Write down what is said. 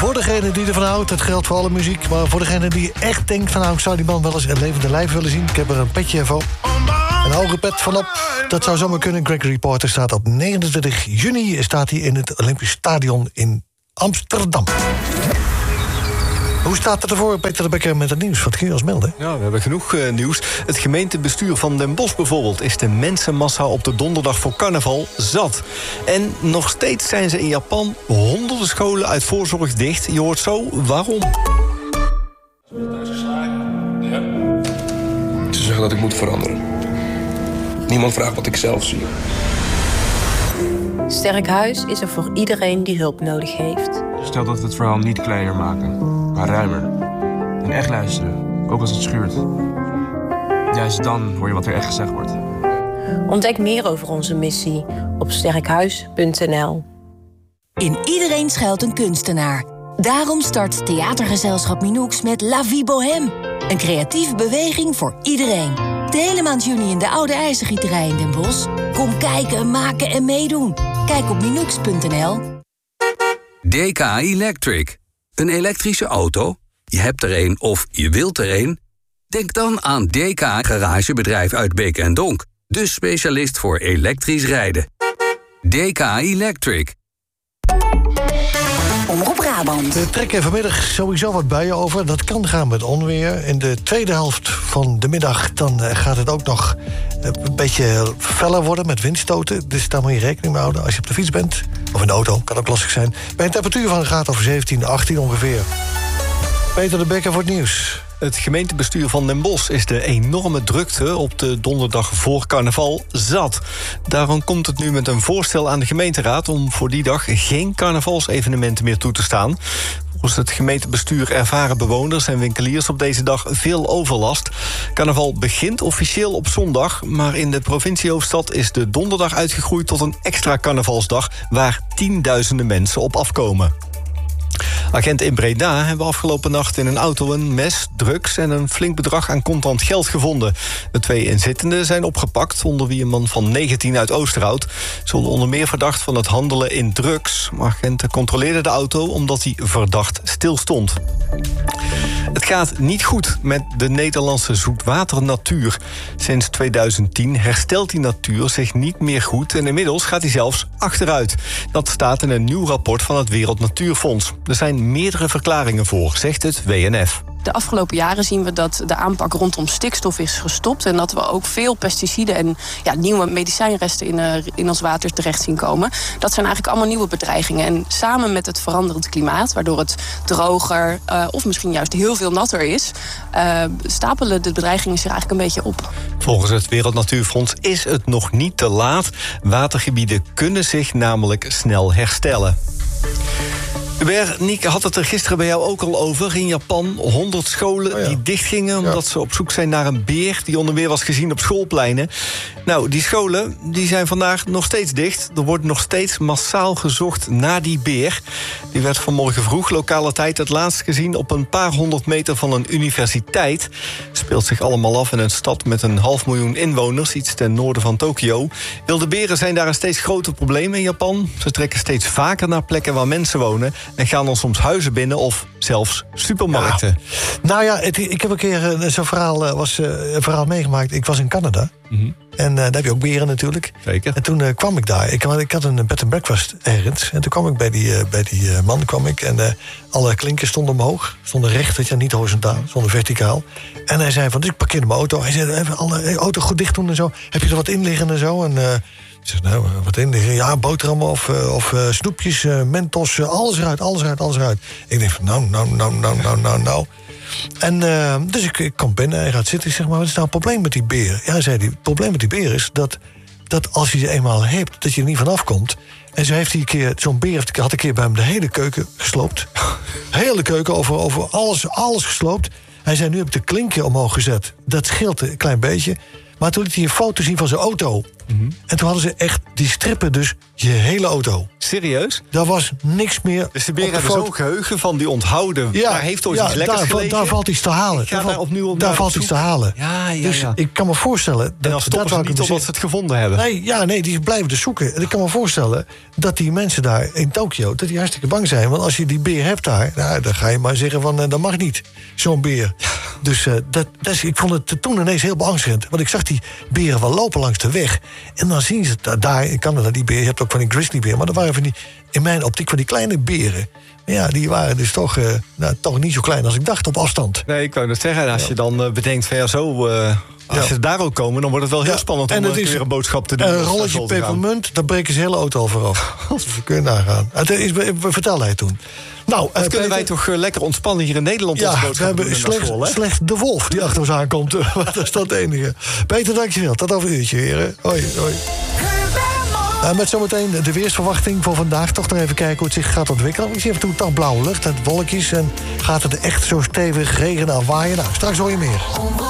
voor degene die ervan houdt, dat geldt voor alle muziek. Maar voor degene die echt denkt van, nou, ik zou die man wel eens in levende lijf willen zien. Ik heb er een petje voor. Een hoge pet vanop. Dat zou zomaar kunnen. Gregory Porter staat op 29 juni. Staat hij in het Olympisch Stadion in Amsterdam. Hoe staat het ervoor, Peter de Bekker, met het nieuws? Wat kun je ons melden? Ja, we hebben genoeg nieuws. Het gemeentebestuur van Den Bosch bijvoorbeeld is de mensenmassa op de donderdag voor carnaval zat. En nog steeds zijn ze in Japan honderden scholen uit voorzorg dicht. Je hoort zo waarom. Ze zeggen dat ik moet veranderen. Niemand vraagt wat ik zelf zie. Sterk Huis is er voor iedereen die hulp nodig heeft. Stel dat we het verhaal niet kleiner maken, maar ruimer. En echt luisteren, ook als het schuurt. Juist dan hoor je wat er echt gezegd wordt. Ontdek meer over onze missie op sterkhuis.nl. In iedereen schuilt een kunstenaar. Daarom start theatergezelschap Minoux met La Vie Bohème. Een creatieve beweging voor iedereen. De hele maand juni in de Oude IJzergieterij in Den Bosch. Kom kijken, maken en meedoen. Kijk op minoux.nl. DK Electric. Een elektrische auto? Je hebt er een of je wilt er een? Denk dan aan DK Garagebedrijf uit Beek en Donk. De specialist voor elektrisch rijden. DK Electric. Omroep Brabant. We trekken vanmiddag sowieso wat buien over. Dat kan gaan met onweer. In de tweede helft van de middag dan gaat het ook nog een beetje feller worden met windstoten. Dus daar moet je rekening mee houden als je op de fiets bent. Of in de auto, kan ook lastig zijn. Bij een temperatuur van een graad of 17, 18 ongeveer. Peter de Bekker voor het nieuws. Het gemeentebestuur van Den Bosch is de enorme drukte op de donderdag voor carnaval zat. Daarom komt het nu met een voorstel aan de gemeenteraad om voor die dag geen carnavalsevenementen meer toe te staan. Volgens het gemeentebestuur ervaren bewoners en winkeliers op deze dag veel overlast. Carnaval begint officieel op zondag, maar in de provinciehoofdstad is de donderdag uitgegroeid tot een extra carnavalsdag waar tienduizenden mensen op afkomen. Agenten in Breda hebben afgelopen nacht in een auto een mes, drugs en een flink bedrag aan contant geld gevonden. De 2 inzittenden zijn opgepakt, onder wie een man van 19 uit Oosterhout. Ze worden onder meer verdacht van het handelen in drugs. Agenten controleerden de auto omdat hij verdacht stilstond. Het gaat niet goed met de Nederlandse zoetwaternatuur. Sinds 2010 herstelt die natuur zich niet meer goed en inmiddels gaat hij zelfs achteruit. Dat staat in een nieuw rapport van het Wereld Natuurfonds. Er zijn meerdere verklaringen voor, zegt het WNF. De afgelopen jaren zien we dat de aanpak rondom stikstof is gestopt en dat we ook veel pesticiden en nieuwe medicijnresten in ons water terecht zien komen. Dat zijn eigenlijk allemaal nieuwe bedreigingen. En samen met het veranderend klimaat, waardoor het droger of misschien juist heel veel natter is, stapelen de bedreigingen zich eigenlijk een beetje op. Volgens het Wereld Natuurfonds is het nog niet te laat. Watergebieden kunnen zich namelijk snel herstellen. Hubert, Niek had het er gisteren bij jou ook al over. In Japan 100 scholen die dichtgingen omdat ze op zoek zijn naar een beer die onder meer was gezien op schoolpleinen. Nou, die scholen die zijn vandaag nog steeds dicht. Er wordt nog steeds massaal gezocht naar die beer. Die werd vanmorgen vroeg, lokale tijd, het laatst gezien op een paar 100 meter van een universiteit. Speelt zich allemaal af in een stad met 500.000 inwoners, iets ten noorden van Tokio. Wilde beren zijn daar een steeds groter probleem in Japan. Ze trekken steeds vaker naar plekken waar mensen wonen en gaan dan soms huizen binnen of zelfs supermarkten. Ja. Nou ja, ik heb een keer zo'n verhaal meegemaakt. Ik was in Canada. Mm-hmm. En daar heb je ook beren natuurlijk. Zeker. En toen kwam ik daar. Ik had een bed and breakfast ergens. En toen kwam ik bij die man. En alle klinkers stonden omhoog. Stonden recht, weet je, niet horizontaal. Stonden verticaal. En hij zei van, dus ik parkeerde mijn auto. Hij zei, even alle auto goed dicht doen en zo. Heb je er wat in liggen en zo? En ik zeg, nou, wat in liggen? Ja, boterhammen of snoepjes, Mentos. Alles eruit. Ik denk van, nou. En dus ik kom binnen en gaat zitten. Ik zeg, maar wat is nou het probleem met die beer? Ja, zei hij, het probleem met die beer is dat als je ze eenmaal hebt, dat je er niet vanaf komt. En zo heeft hij een keer, zo'n beer had een keer bij hem de hele keuken gesloopt. Hele keuken, over alles gesloopt. Hij zei, nu heb ik de klinker omhoog gezet. Dat scheelt een klein beetje. Maar toen liet hij een foto zien van zijn auto. En toen hadden ze echt die strippen, dus je hele auto. Serieus? Daar was niks meer. Dus de beren hebben zo'n geheugen van die onthouden. Daar heeft ooit iets lekkers gelegen. Daar valt iets te halen. Daar valt iets te halen. Dus ik kan me voorstellen... En dan stoppen ze niet totdat ze het gevonden hebben. Nee, die blijven dus zoeken. En ik kan me voorstellen dat die mensen daar in Tokio... dat die hartstikke bang zijn. Want als je die beer hebt daar... Nou, dan ga je maar zeggen van, dat mag niet. Zo'n beer. Dus ik vond het toen ineens heel beangstigend. Want ik zag die beren wel lopen langs de weg. En dan zien ze daar in Canada die beer. Je hebt ook van die grizzlybeer. Maar dat waren van die, in mijn optiek, van die kleine beren. Maar ja, die waren dus toch niet zo klein als ik dacht op afstand. Nee, ik wou net zeggen. Als je dan bedenkt van als ze daar ook komen, dan wordt het wel heel spannend om weer een boodschap te doen. Een rolletje pepermunt, dan breken ze hele auto al vooraf. Dus we kunnen nagaan. Vertel hij toen. Nou, kunnen wij toch lekker ontspannen hier in Nederland? Ja, we hebben slecht de wolf die achter ons aankomt. Dat is dat het enige. Peter, dankjewel. Tot over een uurtje weer. Hè. Hoi. Met zometeen de weersverwachting voor vandaag. Toch nog even kijken hoe het zich gaat ontwikkelen. Ik zie even toch blauwe lucht en wolkjes. En gaat het echt zo stevig regenen en waaien? Nou, straks hoor je meer.